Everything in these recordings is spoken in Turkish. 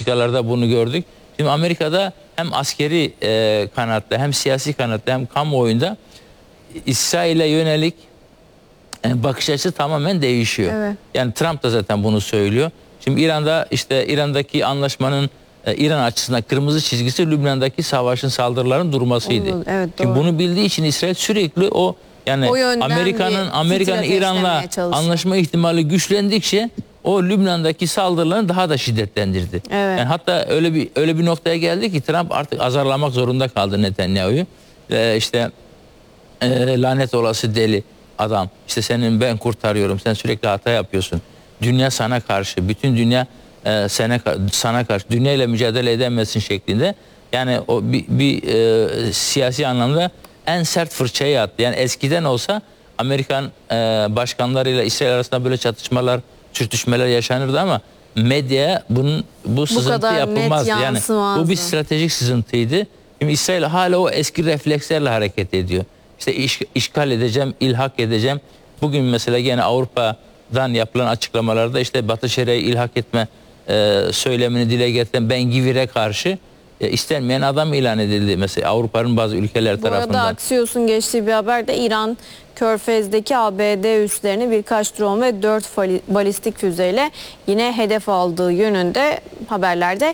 politikalarda bunu gördük. Şimdi Amerika'da hem askeri kanatta hem siyasi kanatta hem kamuoyunda İsrail'e yönelik bakış açısı tamamen değişiyor. Evet. Yani Trump da zaten bunu söylüyor. Şimdi İran'daki anlaşmanın İran açısından kırmızı çizgisi Lübnan'daki savaşın, saldırıların durmasıydı. Evet, Şimdi bunu bildiği için İsrail sürekli o Amerika'nın İran'la anlaşma ihtimali güçlendikçe o Lübnan'daki saldırılarını daha da şiddetlendirdi. Evet. Yani hatta öyle bir noktaya geldi ki Trump artık azarlamak zorunda kaldı Netanyahu'yu. Lanet olası deli adam. İşte ben kurtarıyorum. Sen sürekli hata yapıyorsun. Dünya sana karşı. Bütün dünya sana karşı. Dünya ile mücadele edemezsin şeklinde. Yani o bir siyasi anlamda en sert fırçayı attı. Yani eskiden olsa Amerikan başkanlarıyla İsrail arasında böyle çatışmalar, sürtüşmeler yaşanırdı ama medyaya bu sızıntı yapılmazdı. Yani bu bir stratejik sızıntıydı. Şimdi İsrail hala o eski reflekslerle hareket ediyor. İşte işgal edeceğim, ilhak edeceğim. Bugün mesela gene Avrupa'dan yapılan açıklamalarda işte Batı Şeria'yı ilhak etme söylemini dile getiren Ben Gvir'e karşı istenmeyen adam ilan edildi mesela Avrupa'nın bazı ülkeler tarafından. Bu arada Axios'un geçtiği bir haberde İran Körfez'deki ABD üslerini birkaç drone ve 4 balistik füzeyle yine hedef aldığı yönünde haberlerde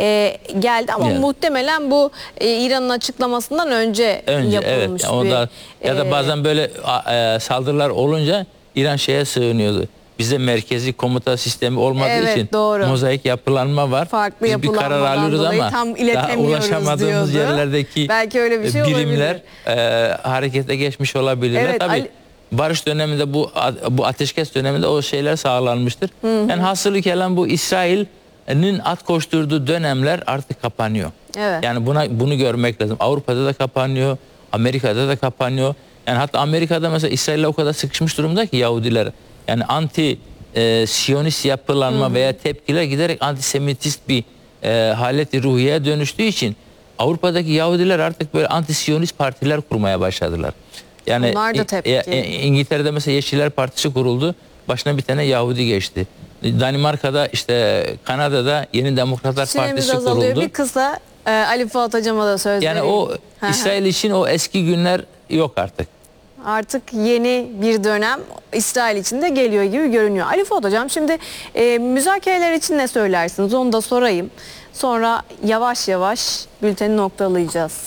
geldi ama muhtemelen bu İran'ın açıklamasından önce yapılmış evet. Ya da bazen böyle saldırılar olunca İran sığınıyordu. Bizde merkezi komuta sistemi olmadığı için mozaik yapılanma var. Farklı biz bir karar alıyoruz ama tam daha ulaşamadığımız yerlerdeki belki öyle bir şey birimler harekete geçmiş olabilirler. Evet, tabii barış döneminde bu ateşkes döneminde o şeyler sağlanmıştır. Yani hasılı kelam bu İsrail'in at koşturduğu dönemler artık kapanıyor. Evet. Yani bunu görmek lazım. Avrupa'da da kapanıyor, Amerika'da da kapanıyor. Yani hatta Amerika'da mesela İsrail'le o kadar sıkışmış durumda ki Yahudiler. Yani anti-Siyonist yapılanma veya tepkiler giderek antisemitist bir haleti ruhiyeye dönüştüğü için Avrupa'daki Yahudiler artık böyle anti-Siyonist partiler kurmaya başladılar. Yani İngiltere'de mesela Yeşiller Partisi kuruldu. Başına bir tane Yahudi geçti. Danimarka'da Kanada'da Yeni Demokratlar Partisi kuruldu. Bir kısa Ali Fuat Hocam'a da söz vereyim. Yani o İsrail için o eski günler yok artık. Artık yeni bir dönem İsrail için de geliyor gibi görünüyor. Ali Fuat Hocam şimdi müzakereler için ne söylersiniz onu da sorayım. Sonra yavaş yavaş bülteni noktalayacağız.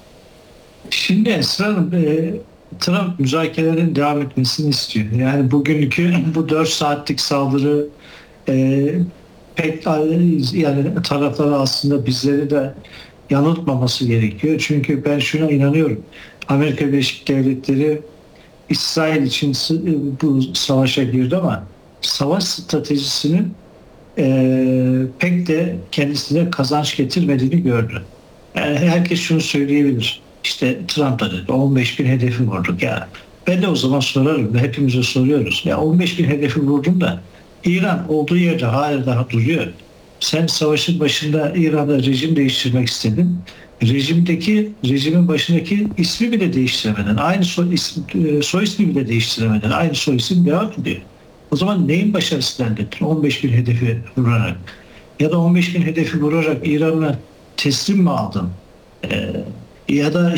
Şimdi Esra Hanım, Trump müzakerelerin devam etmesini istiyor. Yani bugünkü bu 4 saatlik saldırı pek yani tarafları aslında bizleri de yanıltmaması gerekiyor. Çünkü ben şuna inanıyorum. Amerika Birleşik Devletleri İsrail için bu savaşa girdi ama savaş stratejisinin pek de kendisine kazanç getirmediğini gördü. Yani herkes şunu söyleyebilir. İşte Trump da dedi 15.000 hedefi vurduk ya. Ben de o zaman sorarım ve hepimize soruyoruz. Ya 15.000 hedefi vurdum da İran olduğu yerde hala daha duruyor. Sen savaşın başında İran'da rejim değiştirmek istedin. Rejimin başındaki ismi bile değiştiremeden, aynı soy ismi bile değiştiremeden, aynı soy isim devam ediyor. O zaman neyin başarısı elde ettin? 15.000 hedefi vurarak. Ya da 15.000 hedefi vurarak İran'a teslim mi aldın? Ya da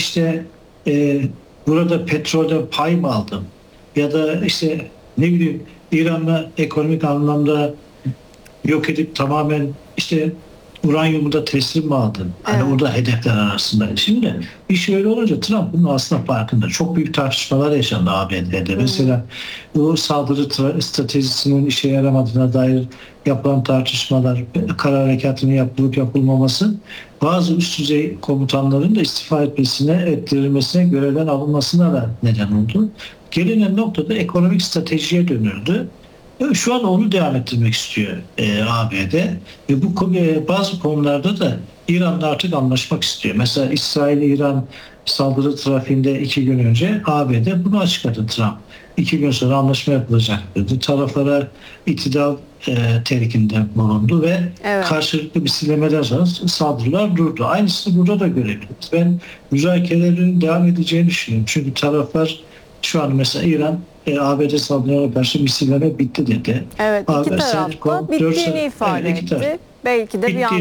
burada petrolde pay mı aldın? Ya da ne bileyim İran'la ekonomik anlamda yok edip tamamen uranyumu da teslim mi aldın? Hani orada hedefler arasında. Şimdi iş öyle olunca Trump bunun aslında farkında. Çok büyük tartışmalar yaşandı ABD'de. Mesela bu saldırı stratejisinin işe yaramadığına dair yapılan tartışmalar, kara harekatının yapılıp yapılmaması, bazı üst düzey komutanların da istifa ettirilmesine, görevden alınmasına da neden oldu. Gelinen noktada ekonomik stratejiye dönüldü. Şu an onu devam ettirmek istiyor ABD. Ve bu bazı konularda da İran'la artık anlaşmak istiyor. Mesela İsrail-İran saldırı trafiğinde 2 gün önce ABD bunu açıkladı Trump. 2 gün sonra anlaşma yapılacak dedi. Taraflara itidal telkinde bulundu ve karşılıklı misillemeler sonra saldırılar durdu. Aynısını burada da görebiliriz. Ben müzakerelerin devam edeceğini düşünüyorum. Çünkü taraflar şu an mesela İran ABD saldırılarına karşı misilleme bitti dedi. Evet, iki tarafta bittiğini ifade etti. Belki de bir